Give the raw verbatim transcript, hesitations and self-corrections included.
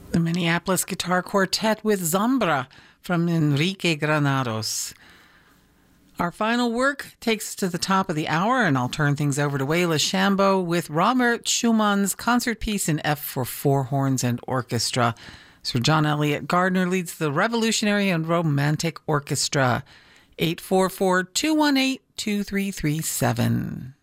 The Minneapolis Guitar Quartet with Zambra from Enrique Granados. Our final work takes us to the top of the hour, and I'll turn things over to Wayla Shambo with Robert Schumann's concert piece in F for four horns and orchestra. Sir John Eliot Gardner leads the Revolutionary and Romantic Orchestra. eight four four, two one eight, two three three seven.